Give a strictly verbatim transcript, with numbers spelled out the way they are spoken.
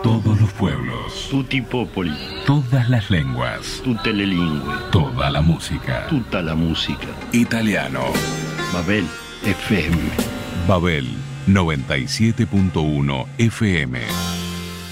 Todos los pueblos. Tutti popoli. Todas las lenguas. Tutte le lingue. Toda la música. Tutta la musica. Italiano. Babel F M. Babel noventa y siete punto uno F M.